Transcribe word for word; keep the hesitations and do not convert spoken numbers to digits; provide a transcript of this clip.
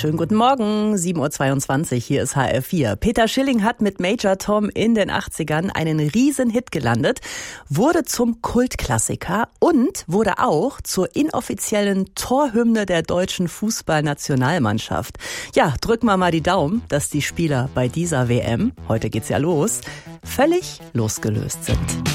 Schönen guten Morgen, sieben Uhr zweiundzwanzig, hier ist H R vier. Peter Schilling hat mit Major Tom in den achtzigern einen Riesenhit gelandet, wurde zum Kultklassiker und wurde auch zur inoffiziellen Torhymne der deutschen Fußballnationalmannschaft. Ja, drücken wir mal die Daumen, dass die Spieler bei dieser W M, heute geht's ja los, völlig losgelöst sind.